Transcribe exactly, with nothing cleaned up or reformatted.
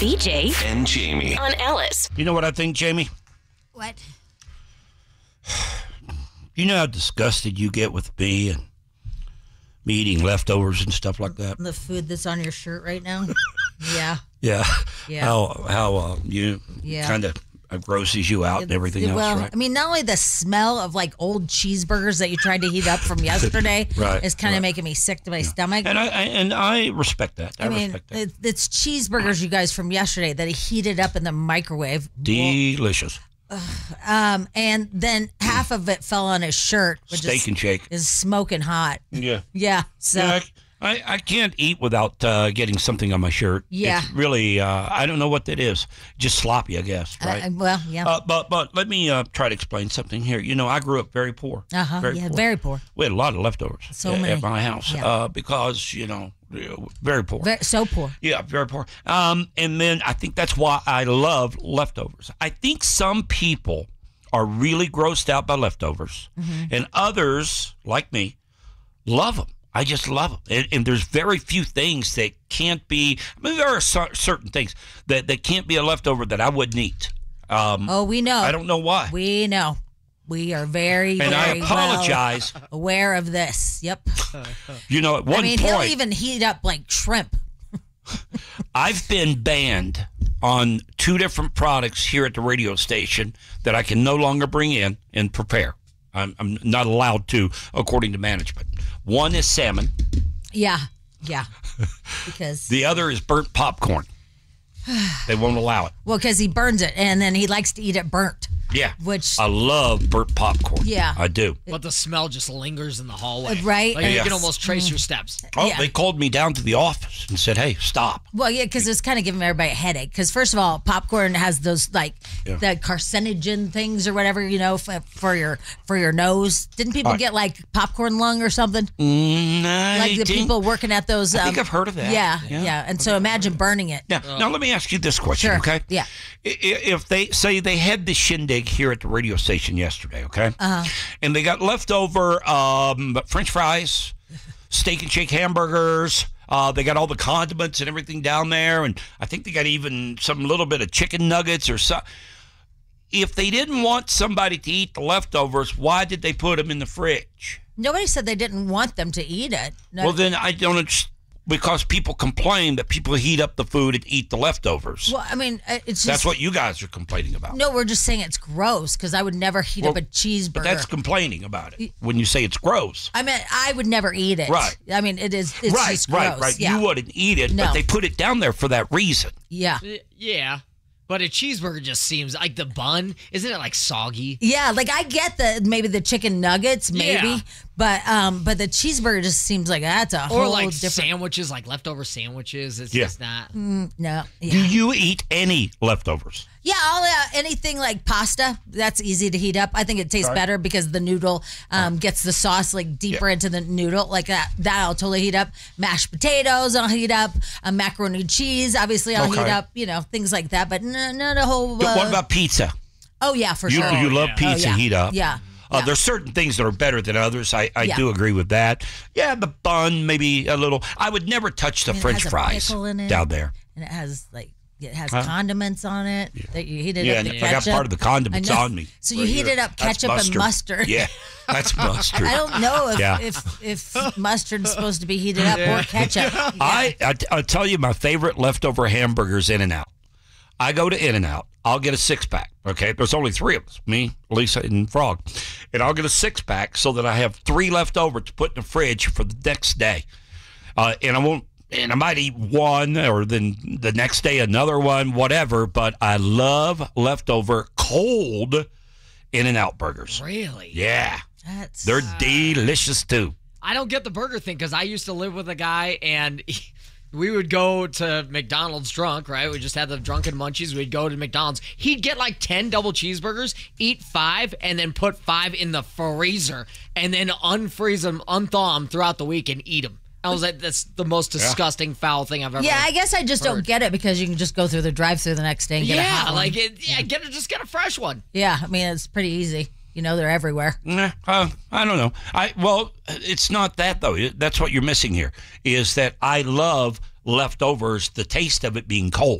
B J and Jamie on Alice. You know what I think, Jamie? What? You know how disgusted you get with me and me eating leftovers and stuff like that? The food that's on your shirt right now? Yeah. Yeah. Yeah. How how uh, you Yeah. kind of grosses you out and everything else, well, right? I mean, not only the smell of like old cheeseburgers that you tried to heat up from yesterday Right, is kind of right. making me sick to my stomach. And I, I and I respect that. I, I mean, respect that. it, it's cheeseburgers, you guys, from yesterday that he heated up in the microwave. Delicious. Um, and then half of it fell on his shirt, which Steak is, and shake. is smoking hot. Yeah. Yeah. So Yeah, I, I can't eat without uh, getting something on my shirt. Yeah. It's really, uh, I don't know what that is. Just sloppy, I guess, right? uh, well, yeah. Uh, but but let me uh, try to explain something here. You know, I grew up very poor. Uh huh. Very Yeah. poor. Very poor. We had a lot of leftovers So at, many. at my house Yeah. uh, because, you know, very poor. Very, so poor. Yeah, very poor. Um, and then I think that's why I love leftovers. I think some people are really grossed out by leftovers, Mm-hmm. and others, like me, love them. I just love them. And, and there's very few things that can't be, I mean, there are cer- certain things that, that can't be a leftover that I wouldn't eat. Um, Oh, we know. I don't know why. We know. We are very, and I very apologize. well aware of this. Yep. You know, at one I mean, point, he'll even heat up like shrimp. I've been banned on two different products here at the radio station that I can no longer bring in and prepare. I'm, I'm not allowed to, according to management. One is salmon. Yeah. Yeah. Because, The other is burnt popcorn. They won't allow it. well, because he burns it and then he likes to eat it burnt, Yeah. which, I love burnt popcorn. Yeah. I do. But the smell just lingers in the hallway. Right. Like you Yeah. can almost trace your steps. Oh, Yeah. they called me down to the office and said, hey, stop. well, yeah, because it's kind of giving everybody a headache. Because, first of all, popcorn has those, like, Yeah. the carcinogen things or whatever, you know, for, for your for your nose. Didn't people Right. get, like, popcorn lung or something? Mm, I Like the didn't- people working at those. I think um, I've heard of that. Yeah, Yeah. yeah. And so imagine burning it. Now, now, let me ask you this question, Sure. okay? Yeah. I- i- If they say they had the shindig here at the radio station yesterday, okay? Uh-huh. And they got leftover um, French fries, steak and shake hamburgers. Uh, they got all the condiments and everything down there. And I think they got even some little bit of chicken nuggets or so. If they didn't want somebody to eat the leftovers, why did they put them in the fridge? Nobody said they didn't want them to eat it. No, Well, then I don't understand. Because people complain that people heat up the food and eat the leftovers. well, I mean, uh, it's just. That's what you guys are complaining about. No, we're just saying it's gross because I would never heat up Well, a cheeseburger. But that's complaining about it when you say it's gross. I mean, I would never eat it. Right. I mean, it is. It's right, just right, gross. right. Yeah. You wouldn't eat it, No. but they put it down there for that reason. Yeah. Y- Yeah. But a cheeseburger just seems like the bun, isn't it like soggy? Yeah, like I get the maybe the chicken nuggets, maybe, Yeah. but um, but the cheeseburger just seems like that's a Or whole like different. sandwiches, like leftover sandwiches. It's Yeah. just not. No, yeah, Do you eat any leftovers? yeah. I'll, uh, anything like pasta, that's easy to heat up. I think it tastes Right. better because the noodle um, gets the sauce like deeper Yeah. into the noodle, like that. That I'll totally heat up. Mashed potatoes, I'll heat up. Uh, macaroni and cheese, obviously, I'll Okay. heat up. You know, things like that. But no, not a whole. Uh, what about pizza? Oh yeah, for You, sure. you love yeah. pizza Oh, yeah. heat up. Yeah. Uh, Yeah. There's certain things that are better than others. I, I Yeah. do agree with that. Yeah, the bun, maybe a little. I would never touch the And it French has a fries pickle in it. down there. And it has like it has Huh? condiments on it that you heat it Yeah, up. and The I got ketchup. part of the condiments I know. on me. So you right heat here. it up That's ketchup and mustard. Yeah, that's mustard. I don't know if Yeah. if, if mustard's supposed to be heated up or ketchup. Yeah. I, I I'll tell you my favorite leftover hamburgers In-N-Out. I go to In-N-Out. I'll get a six pack. Okay, there's only three of us, me, Lisa, and Frog, and I'll get a six pack so that I have three left over to put in the fridge for the next day. Uh, and I won't. And I might eat one, or then the next day another one, whatever. But I love leftover cold In-N-Out burgers. Really? Yeah, That's they're delicious too. I don't get the burger thing because I used to live with a guy and he, we would go to McDonald's drunk, right? We just had the drunken munchies. We'd go to McDonald's. He'd get like ten double cheeseburgers, eat five, and then put five in the freezer and then unfreeze them, unthaw them throughout the week and eat them. I was like, that's the most disgusting, foul thing I've ever yeah. I guess I just don't heard. get it because you can just go through the drive-through the next day and get a Yeah, hot one. like, it, yeah, get it, just get a fresh one. Yeah, I mean it's pretty easy. You know, they're everywhere. Nah, uh, I don't know. I well, it's not that though. That's what you're missing here. Is that I love leftovers. The taste of it being cold.